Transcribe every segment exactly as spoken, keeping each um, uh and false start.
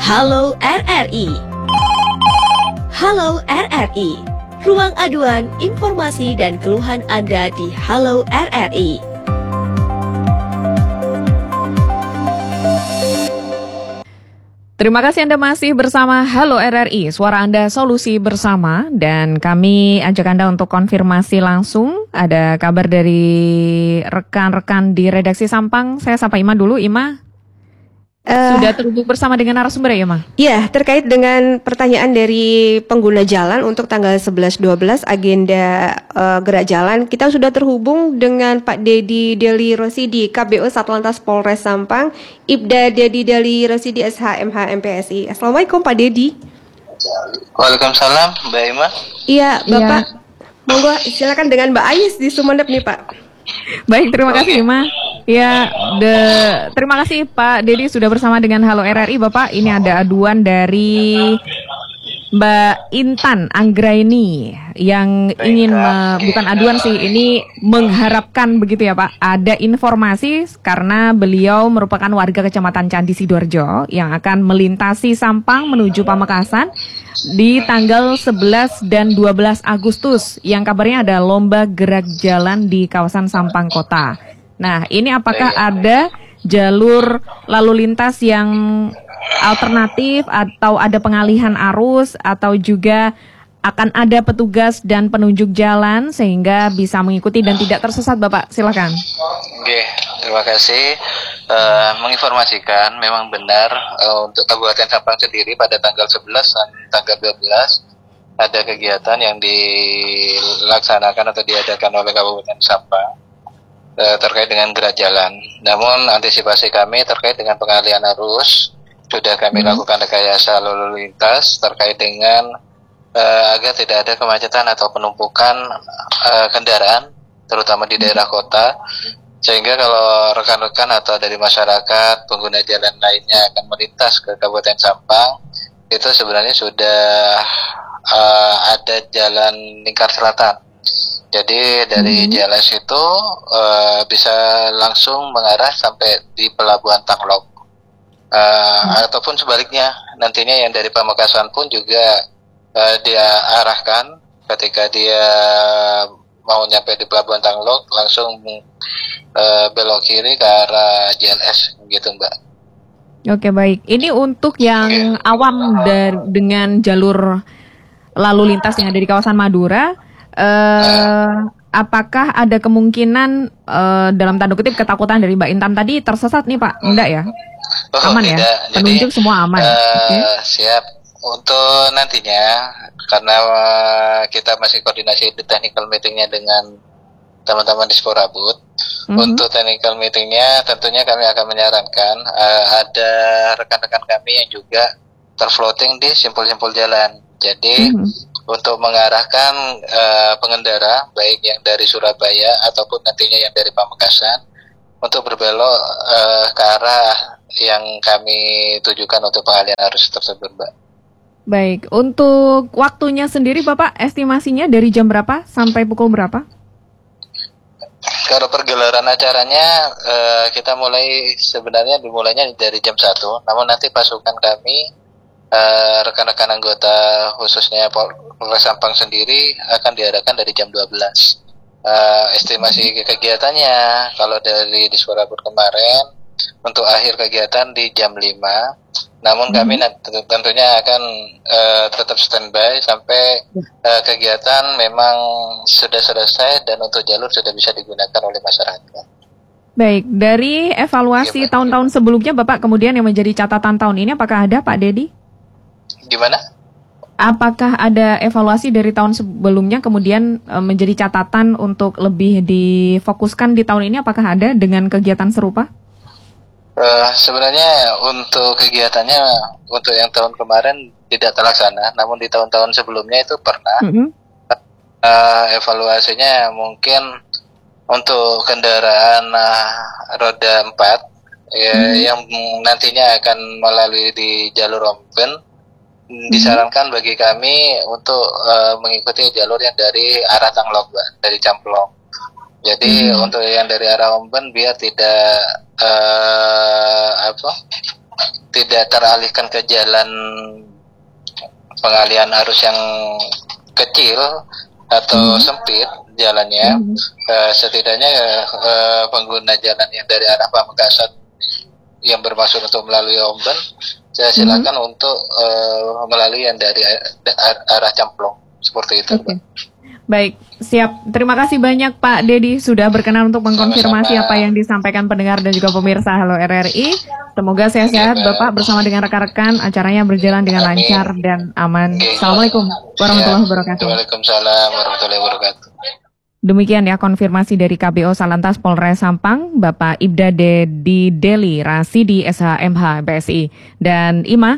Halo R R I. Halo R R I. Ruang aduan, informasi dan keluhan Anda di Halo R R I. Terima kasih Anda masih bersama Halo R R I, suara Anda solusi bersama, dan kami ajak Anda untuk konfirmasi langsung. Ada kabar dari rekan-rekan di redaksi Sampang. Saya sapa Ima dulu. Ima, uh, sudah terhubung bersama dengan narasumber ya, Ima? Ya, terkait dengan pertanyaan dari pengguna jalan untuk tanggal sebelas dua belas agenda uh, gerak jalan, kita sudah terhubung dengan Pak Dedi Deli Rosidi, K B O Satlantas Polres Sampang, Ibda Dedi Deli Rosidi S H M H M P S I. Assalamualaikum Pak Dedi. Waalaikumsalam Mbak Ima. Iya, Bapak. Ya. Monggo silakan dengan Mbak Ais di Sumeneb nih Pak. Baik, terima kasih Ima. Ya, de, terima kasih Pak Dedi sudah bersama dengan Halo R R I. Bapak, ini ada aduan dari Mbak Intan Anggraini yang ingin, me, bukan aduan sih, ini mengharapkan begitu ya Pak, ada informasi karena beliau merupakan warga Kecamatan Candi Sidoarjo yang akan melintasi Sampang menuju Pamekasan di tanggal sebelas dan dua belas Agustus, yang kabarnya ada lomba gerak jalan di kawasan Sampang Kota. Nah, ini apakah ada jalur lalu lintas yang alternatif atau ada pengalihan arus atau juga akan ada petugas dan penunjuk jalan sehingga bisa mengikuti dan tidak tersesat, Bapak? Silakan. Oke, terima kasih. Uh, menginformasikan memang benar uh, untuk Kabupaten Sampang sendiri pada tanggal sebelas dan tanggal dua belas ada kegiatan yang dilaksanakan atau diadakan oleh Kabupaten Sampang uh, terkait dengan gerak jalan. Namun antisipasi kami terkait dengan pengalihan arus sudah kami hmm. lakukan rekayasa lalu lintas terkait dengan uh, agar tidak ada kemacetan atau penumpukan uh, kendaraan terutama di daerah kota, sehingga kalau rekan-rekan atau dari masyarakat pengguna jalan lainnya akan melintas ke Kabupaten Sampang, itu sebenarnya sudah uh, ada jalan lingkar selatan. Jadi dari hmm. jalan situ uh, bisa langsung mengarah sampai di Pelabuhan Tanglok. Uh, hmm. Ataupun sebaliknya, nantinya yang dari Pamekasan pun juga uh, dia arahkan ketika dia mau nyampe di Pelabuhan Tanglok langsung uh, belok kiri ke arah J L S gitu Mbak. Oke, baik. Ini untuk yang okay. awam dar- dengan jalur lalu lintas yang ada di kawasan Madura, uh, uh. apakah ada kemungkinan uh, dalam tanda kutip ketakutan dari Mbak Intan tadi tersesat nih Pak? Enggak ya? Oh, aman tidak. Ya? Penunjuk Jadi, semua aman. Uh, okay. Siap. Untuk nantinya, karena uh, kita masih koordinasi di technical meetingnya dengan teman-teman di Sporabut, mm-hmm. untuk technical meetingnya tentunya kami akan menyarankan uh, ada rekan-rekan kami yang juga terfloating di simpul-simpul jalan. Jadi mm-hmm. untuk mengarahkan uh, pengendara baik yang dari Surabaya ataupun nantinya yang dari Pamekasan untuk berbelok uh, ke arah yang kami tujukan untuk pengalihan arus tersebut, Mbak. Baik, untuk waktunya sendiri Bapak estimasinya dari jam berapa sampai pukul berapa? Kalau pergelaran acaranya uh, kita mulai sebenarnya dimulainya dari jam satu, namun nanti pasukan kami uh, rekan-rekan anggota khususnya Polres Sampang sendiri akan diadakan dari jam dua belas. Uh, estimasi kegiatannya kalau dari di Sporabut kemarin untuk akhir kegiatan di jam lima, namun mm-hmm. kami nanti, tentunya akan uh, tetap standby sampai uh, kegiatan memang sudah selesai dan untuk jalur sudah bisa digunakan oleh masyarakat. Baik, dari evaluasi ya, tahun-tahun sebelumnya Bapak kemudian yang menjadi catatan tahun ini apakah ada Pak Dedi? Gimana? Apakah ada evaluasi dari tahun sebelumnya kemudian e, menjadi catatan untuk lebih difokuskan di tahun ini? Apakah ada dengan kegiatan serupa? Uh, sebenarnya untuk kegiatannya untuk yang tahun kemarin tidak terlaksana, namun di tahun-tahun sebelumnya itu pernah. Mm-hmm. Uh, evaluasinya mungkin untuk kendaraan uh, roda empat ya, mm-hmm. yang nantinya akan melalui di jalur open. Disarankan bagi kami untuk uh, mengikuti jalur yang dari arah Tanglok, Mbak, dari Camplong. Jadi hmm. untuk yang dari arah Omben biar tidak uh, apa tidak teralihkan ke jalan pengalihan arus yang kecil atau hmm. sempit jalannya, hmm. uh, setidaknya uh, pengguna jalan yang dari arah Pamekasan yang bermaksud untuk melalui Omben, saya silakan hmm. untuk uh, melalui yang dari ar- arah Camplong, seperti itu. Okay. Baik, siap. Terima kasih banyak Pak Dedi sudah berkenan untuk mengkonfirmasi Sama-sama. apa yang disampaikan pendengar dan juga pemirsa Halo R R I. Semoga sehat-sehat Bapak bersama dengan rekan-rekan, acaranya berjalan dengan Amin. lancar dan aman. Assalamualaikum warahmatullahi wabarakatuh. Waalaikumsalam warahmatullahi wabarakatuh. Demikian ya konfirmasi dari K B O Satlantas Polres Sampang, Bapak Ibda Dedi Deli Rasidi S H M H B S I. Dan Ima.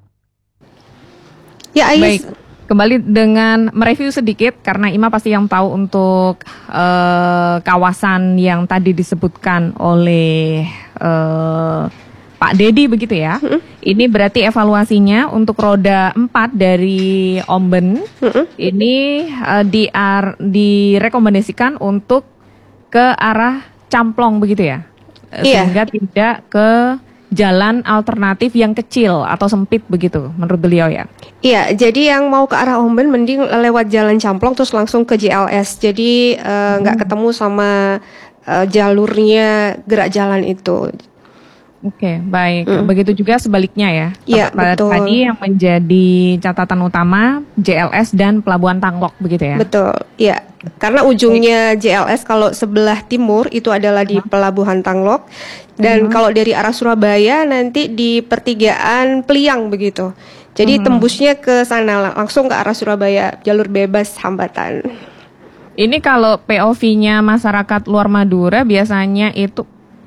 Ya, Ais. Baik. Kembali dengan mereview sedikit karena Ima pasti yang tahu untuk uh, kawasan yang tadi disebutkan oleh uh, Pak Dedi begitu ya. Mm-hmm. Ini berarti evaluasinya untuk roda empat dari Omben. Mm-hmm. Ini uh, di ar- direkomendasikan untuk ke arah Camplong begitu ya. Iya. Sehingga tidak ke jalan alternatif yang kecil atau sempit begitu menurut beliau ya. Iya, jadi yang mau ke arah Omben mending lewat jalan Camplong terus langsung ke J L S. Jadi nggak uh, hmm. ketemu sama uh, jalurnya gerak jalan itu. Oke, baik. Mm. Begitu juga sebaliknya ya. Iya, betul. Tadi yang menjadi catatan utama J L S dan Pelabuhan Tanglok begitu ya. Betul. Iya. Karena ujungnya J L S kalau sebelah timur itu adalah di Pelabuhan Tanglok dan hmm. kalau dari arah Surabaya nanti di pertigaan Pliang begitu. Jadi hmm. tembusnya ke sana langsung ke arah Surabaya, jalur bebas hambatan. Ini kalau P O V-nya masyarakat luar Madura biasanya itu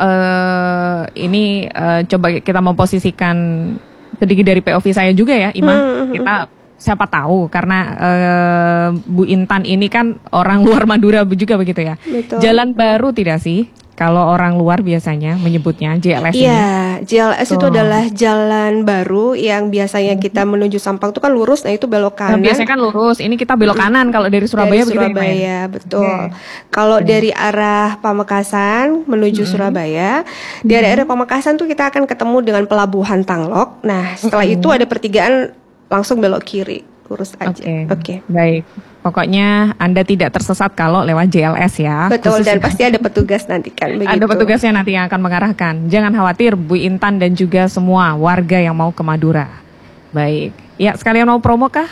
Uh, ini uh, coba kita memposisikan sedikit dari P O V saya juga ya, Ima. Hmm. Kita siapa tahu karena uh, Bu Intan ini kan orang luar Madura juga begitu ya. Betul. Jalan baru tidak sih? Kalau orang luar biasanya menyebutnya J L S ini. Iya, J L S oh. itu adalah jalan baru yang biasanya kita menuju Sampang itu kan lurus, nah itu belok kanan. Nah, biasanya kan lurus, ini kita belok kanan kalau dari Surabaya dari begitu Surabaya, ya, betul. Okay. Kalau okay. dari arah Pamekasan menuju hmm. Surabaya, hmm. dari arah Pamekasan tuh kita akan ketemu dengan Pelabuhan Tanglok. Nah, setelah hmm. itu ada pertigaan langsung belok kiri, lurus aja. Oke. Okay. Okay. Baik. Pokoknya Anda tidak tersesat kalau lewat J L S ya. Betul, khususnya. dan pasti ada petugas nanti kan begitu. Ada petugasnya nanti yang akan mengarahkan. Jangan khawatir Bu Intan dan juga semua warga yang mau ke Madura. Baik. Ya, sekalian mau promo kah?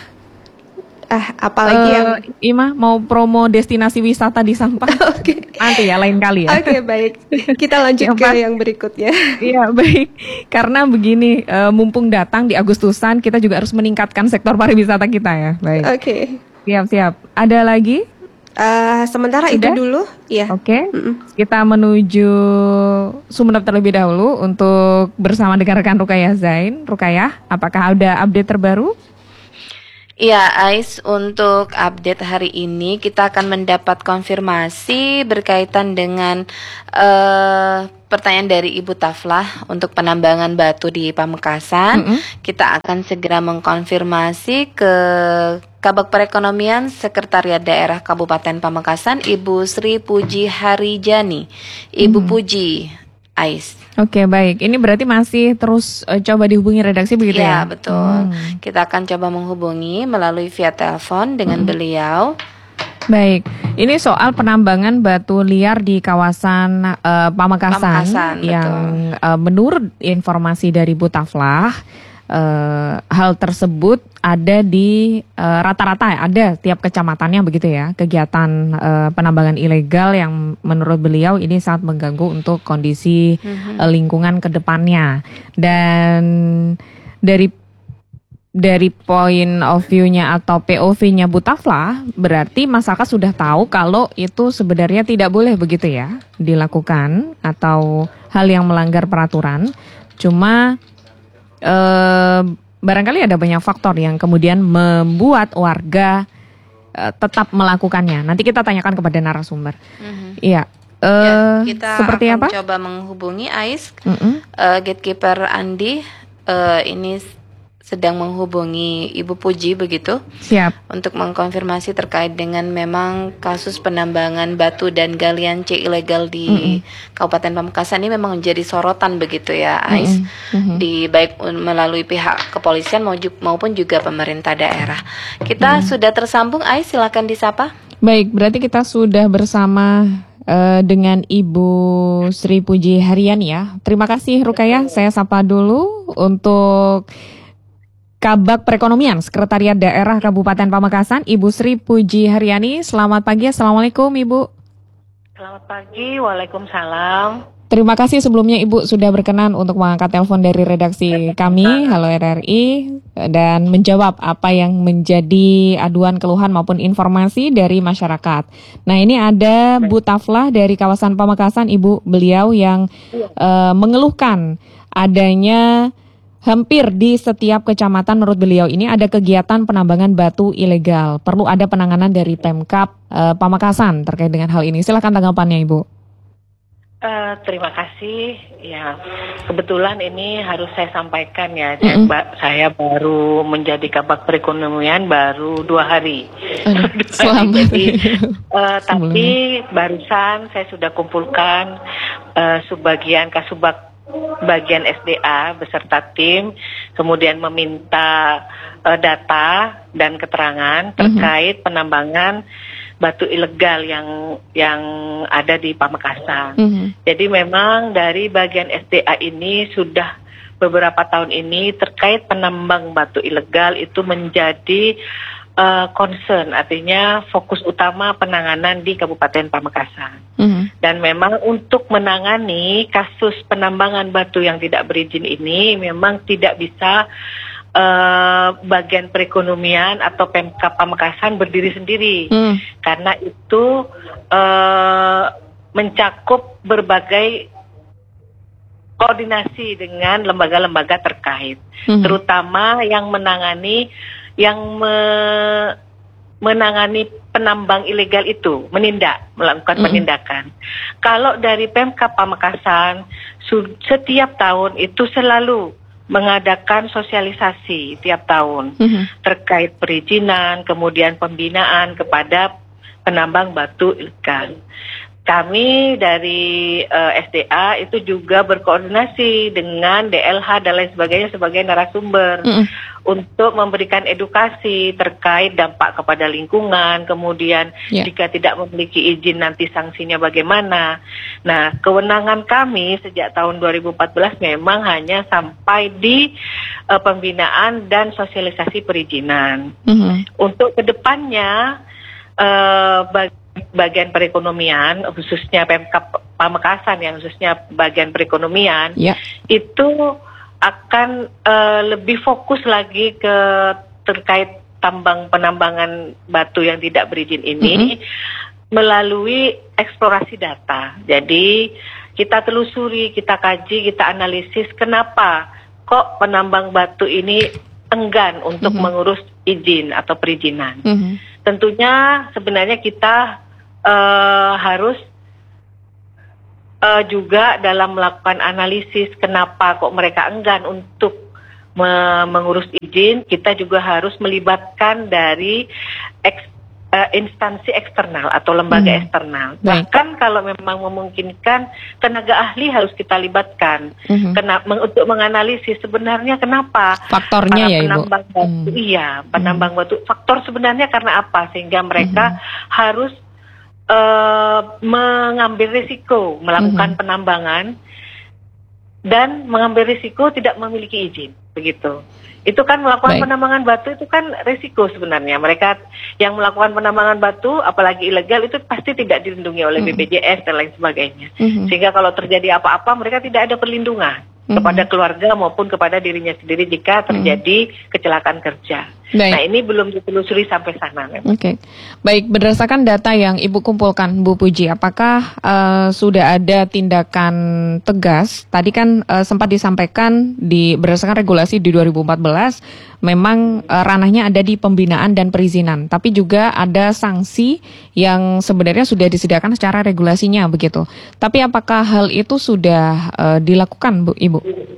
Ah, apalagi uh, yang Ima mau promo destinasi wisata di Sampang? Oke. Okay. Nanti ya lain kali ya. Oke, okay, baik. Kita lanjut ke yang berikutnya. Iya, baik. Karena begini, uh, mumpung datang di Agustusan, kita juga harus meningkatkan sektor pariwisata kita ya. Baik. Oke. Okay. Siap-siap. Ada lagi? Uh, sementara Sudah? itu dulu. Ya. Oke. Okay. Kita menuju Sumeneb terlebih dahulu untuk bersama dengan rekan Rukayah Zain. Rukayah, apakah ada update terbaru? Iya, Ais, untuk update hari ini kita akan mendapat konfirmasi berkaitan dengan uh, pertanyaan dari Ibu Taflah untuk penambangan batu di Pamekasan. Mm-hmm. Kita akan segera mengkonfirmasi ke Kabag Perekonomian Sekretariat Daerah Kabupaten Pamekasan, Ibu Sri Puji Harijani. Ibu mm-hmm. Puji, Ais. Oke, baik. Ini berarti masih terus uh, coba dihubungi redaksi begitu ya? Ya, betul. Hmm. Kita akan coba menghubungi melalui via telepon dengan hmm. beliau. Baik. Ini soal penambangan batu liar di kawasan uh, Pamekasan, Pamekasan yang uh, menurut informasi dari Bu Taflah, uh, hal tersebut ada di uh, rata-rata ada tiap kecamatannya begitu ya, kegiatan uh, penambangan ilegal yang menurut beliau ini sangat mengganggu untuk kondisi mm-hmm. uh, lingkungan ke depannya. Dan dari dari point of view-nya atau P O V-nya Bu Taflah, berarti masyarakat sudah tahu kalau itu sebenarnya tidak boleh begitu ya dilakukan atau hal yang melanggar peraturan. Cuma uh, barangkali ada banyak faktor yang kemudian membuat warga uh, tetap melakukannya. Nanti kita tanyakan kepada narasumber. Mm-hmm. Iya. Uh, ya, kita seperti akan apa? coba menghubungi Ais, mm-hmm. uh, gatekeeper Andi. Uh, ini sedang menghubungi Ibu Puji begitu. Siap. Untuk mengkonfirmasi terkait dengan memang kasus penambangan batu dan galian C ilegal di mm-hmm. Kabupaten Pamekasan ini memang menjadi sorotan begitu ya, Ais, mm-hmm. di baik melalui pihak kepolisian maupun juga pemerintah daerah. Kita mm-hmm. sudah tersambung, Ais, silakan disapa. Baik, berarti kita sudah bersama uh, dengan Ibu Sri Puji Haryani ya. Terima kasih Rukayah, saya sapa dulu untuk Kabag Perekonomian Sekretariat Daerah Kabupaten Pamekasan, Ibu Sri Puji Haryani. Selamat pagi, Assalamualaikum Ibu. Selamat pagi, Waalaikumsalam. Terima kasih sebelumnya Ibu sudah berkenan untuk mengangkat telepon dari redaksi kami, Halo R R I, dan menjawab apa yang menjadi aduan, keluhan maupun informasi dari masyarakat. Nah, ini ada Bu Taflah dari kawasan Pamekasan, Ibu. Beliau yang uh, mengeluhkan adanya hampir di setiap kecamatan menurut beliau ini ada kegiatan penambangan batu ilegal. Perlu ada penanganan dari Pemkab uh, Pamekasan terkait dengan hal ini. Silakan tanggapannya, Ibu. Uh, terima kasih. Ya, kebetulan ini harus saya sampaikan ya. Mm-hmm. Saya baru menjadi Kabag Perekonomian baru dua hari. Aduh, selamat. Jadi, uh, tapi barusan saya sudah kumpulkan uh, sebagian kasubag bagian S D A beserta tim, kemudian meminta uh, data dan keterangan terkait uh-huh. penambangan batu ilegal yang yang ada di Pamekasan. Uh-huh. Jadi memang dari bagian S D A ini sudah beberapa tahun ini terkait penambang batu ilegal itu menjadi Uh, concern, artinya fokus utama penanganan di Kabupaten Pamekasan. Mm-hmm. Dan memang untuk menangani kasus penambangan batu yang tidak berizin ini memang tidak bisa uh, bagian perekonomian atau Pemkab Pamekasan berdiri sendiri, mm. karena itu uh, mencakup berbagai koordinasi dengan lembaga-lembaga terkait, mm-hmm. terutama yang menangani yang me, menangani penambang ilegal itu, menindak, melakukan mm-hmm. penindakan. Kalau dari Pemkab Pamekasan, su- setiap tahun itu selalu mengadakan sosialisasi tiap tahun mm-hmm. terkait perizinan, kemudian pembinaan kepada penambang batu ilegal. Kami dari uh, S D A itu juga berkoordinasi dengan D L H dan lain sebagainya sebagai narasumber mm. untuk memberikan edukasi terkait dampak kepada lingkungan, kemudian yeah. jika tidak memiliki izin nanti sanksinya bagaimana. Nah, kewenangan kami sejak tahun dua ribu empat belas memang hanya sampai di uh, pembinaan dan sosialisasi perizinan. Mm-hmm. Untuk kedepannya uh, bagi bagian perekonomian, khususnya Pemkab Pamekasan yang khususnya bagian perekonomian, yeah. itu akan uh, lebih fokus lagi ke terkait tambang penambangan batu yang tidak berizin ini mm-hmm. melalui eksplorasi data. Jadi kita telusuri, kita kaji, kita analisis kenapa kok penambang batu ini enggan untuk mm-hmm. mengurus izin atau perizinan. Mm-hmm. Tentunya sebenarnya kita uh, harus uh, juga dalam melakukan analisis kenapa kok mereka enggan untuk me- mengurus izin, kita juga harus melibatkan dari eks- uh, instansi eksternal atau lembaga hmm. eksternal. Baik. Bahkan kalau memang memungkinkan, tenaga ahli harus kita libatkan hmm. Kena- meng- untuk menganalisis sebenarnya kenapa faktornya para ya penambang Ibu. batu, Hmm. iya penambang hmm. batu, faktor sebenarnya karena apa sehingga mereka hmm. harus uh, mengambil risiko melakukan hmm. penambangan dan mengambil risiko tidak memiliki izin, begitu. Itu kan melakukan Baik. penambangan batu itu kan risiko sebenarnya. Mereka yang melakukan penambangan batu, apalagi ilegal, itu pasti tidak dilindungi oleh mm-hmm. B P J S dan lain sebagainya. Mm-hmm. Sehingga kalau terjadi apa-apa, mereka tidak ada perlindungan mm-hmm. kepada keluarga maupun kepada dirinya sendiri jika terjadi mm-hmm. kecelakaan kerja. Baik. Nah, ini belum ditelusuri sampai sana. Oke, okay. Baik, berdasarkan data yang Ibu kumpulkan, Bu Puji, apakah uh, sudah ada tindakan tegas? Tadi kan uh, sempat disampaikan di berdasarkan regulasi di dua ribu empat belas, memang uh, ranahnya ada di pembinaan dan perizinan, tapi juga ada sanksi yang sebenarnya sudah disediakan secara regulasinya begitu. Tapi apakah hal itu sudah uh, dilakukan, Bu, Ibu?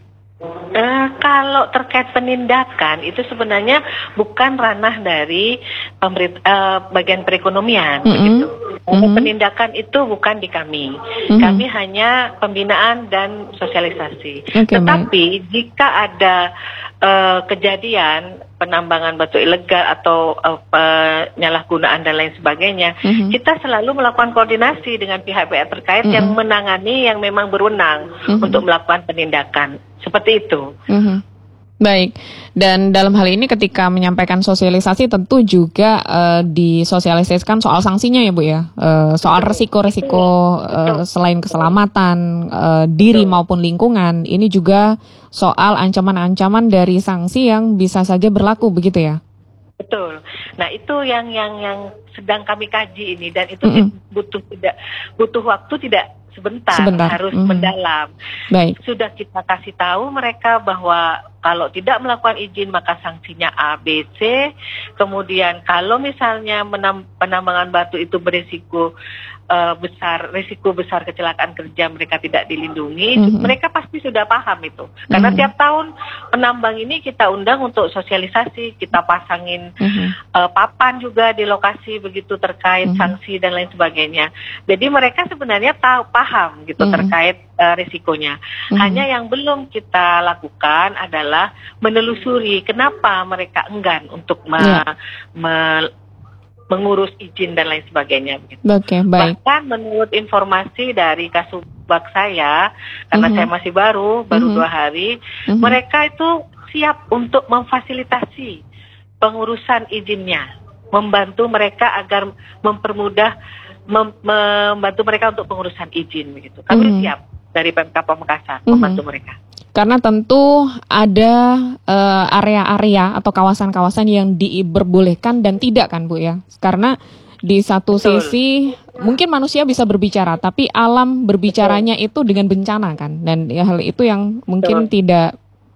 Eh, kalau terkait penindakan itu sebenarnya bukan ranah dari pemerintah, eh, bagian perekonomian, Mm-hmm. begitu. Kalau Mm-hmm. penindakan itu bukan di kami. Mm-hmm. Kami hanya pembinaan dan sosialisasi. Oke, Tetapi jika ada eh, kejadian penambangan batu ilegal atau eh, penyalahgunaan dan lain sebagainya, Mm-hmm. kita selalu melakukan koordinasi dengan pihak-pihak terkait Mm-hmm. yang menangani, yang memang berwenang Mm-hmm. untuk melakukan penindakan. Seperti itu. Mhm. Baik, dan dalam hal ini ketika menyampaikan sosialisasi tentu juga uh, disosialisasikan soal sanksinya ya Bu ya, uh, soal resiko-resiko uh, selain keselamatan uh, diri maupun lingkungan, ini juga soal ancaman-ancaman dari sanksi yang bisa saja berlaku begitu ya? Betul. Nah itu yang yang yang sedang kami kaji ini, dan itu Mm-mm. butuh tidak butuh waktu tidak sebentar, Sebentar. harus Mm-hmm. mendalam. Baik. Sudah kita kasih tahu mereka bahwa kalau tidak melakukan izin maka sanksinya A, B, C. Kemudian kalau misalnya menam, penambangan batu itu berisiko uh, besar, risiko besar kecelakaan kerja, mereka tidak dilindungi, Mm-hmm. mereka pasti sudah paham itu. Karena Mm-hmm. tiap tahun penambang ini kita undang untuk sosialisasi, kita pasangin Mhm. uh, papan juga di lokasi begitu terkait Mhm. sanksi dan lain sebagainya. Jadi mereka sebenarnya tahu paham gitu Mhm. terkait uh, risikonya. Mhm. Hanya yang belum kita lakukan adalah menelusuri kenapa mereka enggan untuk me- Ya. me- mengurus izin dan lain sebagainya. Begitu. Oke, baik. Bahkan menurut informasi dari Kasubag saya, karena Mhm. saya masih baru, baru Mhm. dua hari, Mhm. mereka itu siap untuk memfasilitasi pengurusan izinnya, membantu mereka agar mempermudah, mem- membantu mereka untuk pengurusan izin begitu. Kami Mhm. siap dari Pemkab Pamekasan Mhm. membantu mereka. Karena tentu ada eh, area-area atau kawasan-kawasan yang diperbolehkan dan tidak kan Bu ya. Karena di satu Betul. sisi mungkin manusia bisa berbicara, tapi alam berbicaranya itu dengan bencana kan. Dan ya, hal itu yang mungkin Betul. tidak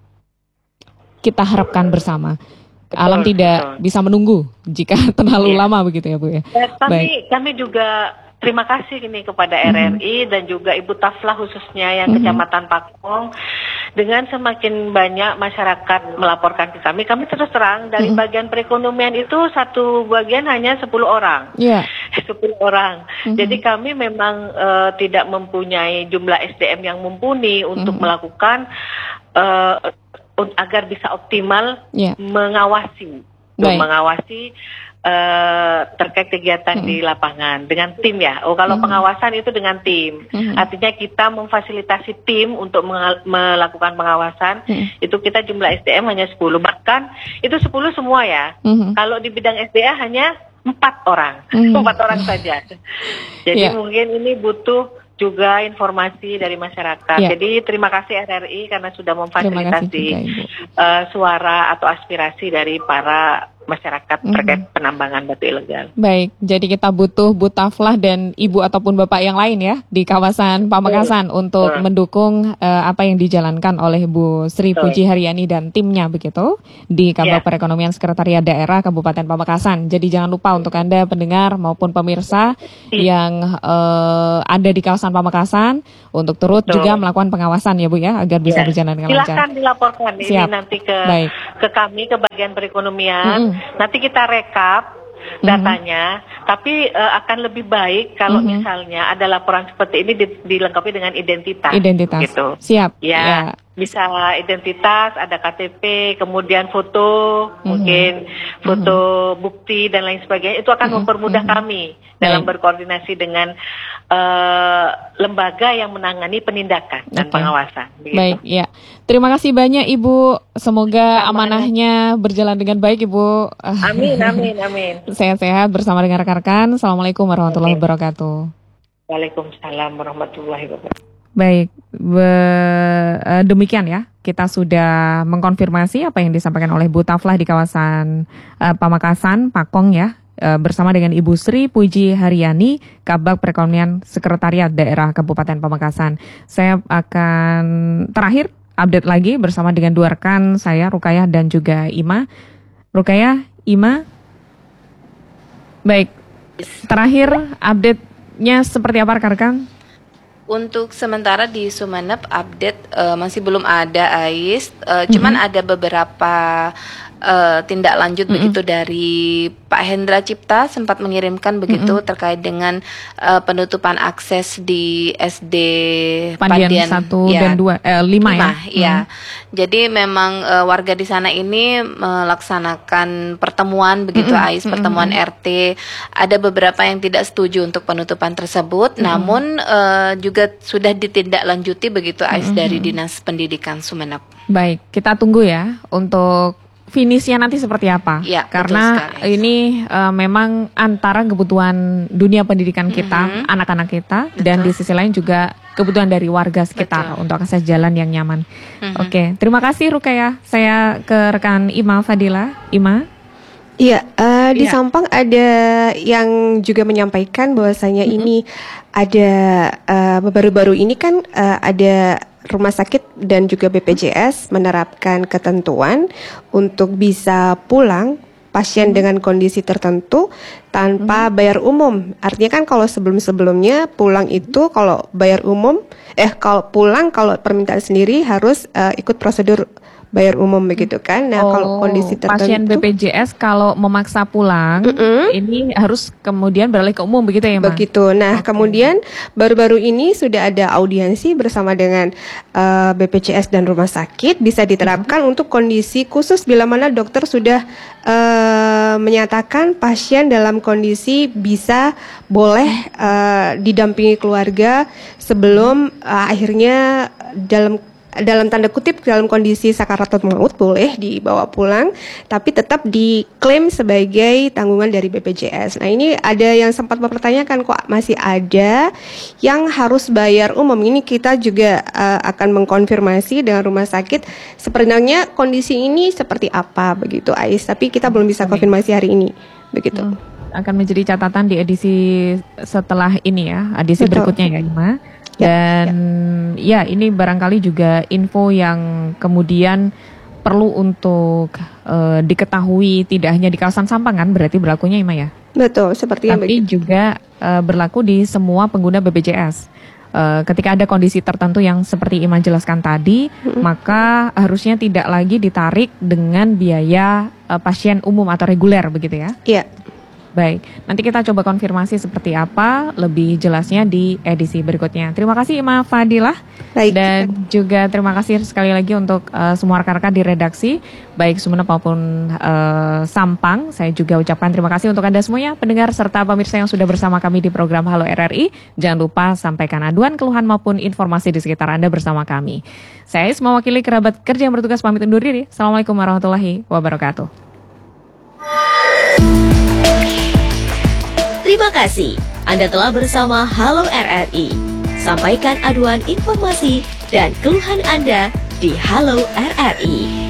kita harapkan bersama. Betul, Alam tidak betul. bisa menunggu jika terlalu Iya. lama begitu ya Bu ya. Eh, kami Baik. kami juga terima kasih ini kepada R R I dan juga Ibu Taflah khususnya yang Mhm. Kecamatan Pakong. Dengan semakin banyak masyarakat melaporkan ke kami, kami terus terang dari Mhm. bagian perekonomian itu satu bagian hanya sepuluh orang. Iya. sepuluh orang. Mhm. Jadi kami memang eh, tidak mempunyai jumlah S D M yang mumpuni untuk Mhm. melakukan eh, un- agar bisa optimal Iya. mengawasi, Tuh, Baik. mengawasi eh, terkait kegiatan Mhm. di lapangan dengan tim ya. Oh kalau Mhm. pengawasan itu dengan tim, Mhm. artinya kita memfasilitasi tim untuk mengal- melakukan pengawasan. Mhm. Itu kita jumlah S D M hanya sepuluh, bahkan itu sepuluh semua ya. Mhm. Kalau di bidang S D A hanya empat orang, Mhm. empat orang saja. Jadi Ya. mungkin ini butuh juga informasi dari masyarakat. Ya. Jadi terima kasih R R I karena sudah Terima kasih memfasilitasi juga Ibu. eh, suara atau aspirasi dari para masyarakat Mhm. terkait penambangan batu ilegal. Baik, jadi kita butuh Bu Taflah dan Ibu ataupun Bapak yang lain ya di kawasan Pamekasan untuk Betul. mendukung eh, apa yang dijalankan oleh Bu Sri Betul. Puji Haryani dan timnya begitu di Kabag Ya. Perekonomian Sekretariat Daerah Kabupaten Pamekasan. Jadi jangan lupa untuk Anda pendengar maupun pemirsa yang eh, ada di kawasan Pamekasan untuk turut Betul. juga melakukan pengawasan ya Bu ya agar bisa Ya. berjalan dengan lancar. Silakan dilaporkan Siap. ini nanti ke Baik. ke kami ke bagian perekonomian. Mm-mm. Nanti kita rekap datanya, tapi eh, akan lebih baik kalau Mhm. misalnya ada laporan seperti ini di- dilengkapi dengan identitas. Identitas. Gitu. Siap. Ya, Ya. bisa identitas, ada K T P, kemudian foto, Mhm. mungkin foto bukti dan lain sebagainya. Itu akan Mhm. mempermudah Mhm. kami dalam Baik. berkoordinasi dengan eh, lembaga yang menangani penindakan dan Oke. pengawasan. Begitu. Baik, ya. Terima kasih banyak Ibu. Semoga Sama. amanahnya berjalan dengan baik Ibu. Amin, amin, amin. Sehat-sehat bersama dengan rekan-rekan. Assalamualaikum warahmatullahi Oke. wabarakatuh. Waalaikumsalam warahmatullahi wabarakatuh. Baik, be- eh, demikian ya. Kita sudah mengkonfirmasi apa yang disampaikan oleh Bu Taflah di kawasan eh, Pamekasan, Pakong ya. eh, bersama dengan Ibu Sri Puji Haryani, Kabag Perekonomian Sekretariat Daerah Kabupaten Pamekasan. Saya akan terakhir update lagi bersama dengan dua rekan saya, Rukayah dan juga Ima. Rukayah, Ima. Baik, terakhir update-nya seperti apa rekan-rekan? Untuk sementara di Sumeneb update uh, masih belum ada, Ais. Uh, cuman Mm-hmm. ada beberapa uh, tindak lanjut Mm-mm. begitu dari Pak Hendra Cipta sempat mengirimkan begitu terkait dengan uh, penutupan akses di S D Pandian satu ya, dan dua, eh, lima ya. ya. Hmm. Jadi memang uh, warga di sana ini melaksanakan pertemuan begitu, Mm-mm. Ais, pertemuan R T. Ada beberapa yang tidak setuju untuk penutupan tersebut, namun uh, juga sudah ditindaklanjuti begitu, Ais, dari Dinas Pendidikan Sumeneb. Baik, kita tunggu ya untuk finishnya nanti seperti apa. Ya, Karena betul sekali. ini uh, memang antara kebutuhan dunia pendidikan kita, Mhm. anak-anak kita, dan di sisi lain juga kebutuhan dari warga sekitar Betul. untuk akses jalan yang nyaman. Mhm. Oke, terima kasih Rukaya. Saya ke rekan Ima Fadila. Ima. Iya, eh, di Iya. Sampang ada yang juga menyampaikan bahwasanya ini ada eh, baru-baru ini kan eh, ada rumah sakit dan juga B P J S menerapkan ketentuan untuk bisa pulang pasien dengan kondisi tertentu tanpa bayar umum. Artinya kan kalau sebelum-sebelumnya pulang itu kalau bayar umum, eh kalau pulang kalau permintaan sendiri harus eh, ikut prosedur bayar umum begitu kan. Nah, kalau kondisi tertentu pasien B P J S kalau memaksa pulang, Mm-mm. ini harus kemudian beralih ke umum begitu ya, Ma? Begitu. Nah, kemudian baru-baru ini sudah ada audiensi bersama dengan uh, B P J S dan rumah sakit bisa diterapkan untuk kondisi khusus bila mana dokter sudah uh, menyatakan pasien dalam kondisi bisa boleh uh, didampingi keluarga sebelum uh, akhirnya dalam dalam tanda kutip dalam kondisi sakaratul maut boleh dibawa pulang, tapi tetap diklaim sebagai tanggungan dari B P J S. Nah, ini ada yang sempat mempertanyakan kok masih ada yang harus bayar umum. Ini kita juga uh, akan mengkonfirmasi dengan rumah sakit sebenarnya kondisi ini seperti apa begitu, Ais. Tapi kita belum bisa konfirmasi hari ini, begitu. Hmm, akan menjadi catatan di edisi setelah ini ya, edisi Betul. berikutnya ya, Ima. Ya, Dan ya. ini barangkali juga info yang kemudian perlu untuk eh, diketahui tidak hanya di kawasan Sampang kan, berarti berlakunya, Ima ya. Betul, seperti yang Tapi begitu. juga eh, berlaku di semua pengguna B P J S. Eh, ketika ada kondisi tertentu yang seperti Ima jelaskan tadi, maka harusnya tidak lagi ditarik dengan biaya eh, pasien umum atau reguler begitu ya. Iya. Baik, nanti kita coba konfirmasi seperti apa lebih jelasnya di edisi berikutnya. Terima kasih Ima Fadilah. Baik. Dan juga terima kasih sekali lagi untuk uh, semua rekan-rekan di redaksi, baik Sumeneb maupun uh, Sampang. Saya juga ucapkan terima kasih untuk Anda semuanya, pendengar serta pemirsa yang sudah bersama kami di program Halo R R I. Jangan lupa sampaikan aduan, keluhan maupun informasi di sekitar Anda bersama kami. Saya Ais mewakili kerabat kerja yang bertugas pamit undur diri. Assalamualaikum warahmatullahi wabarakatuh. Terima kasih Anda telah bersama Halo R R I. Sampaikan aduan informasi dan keluhan Anda di Halo R R I.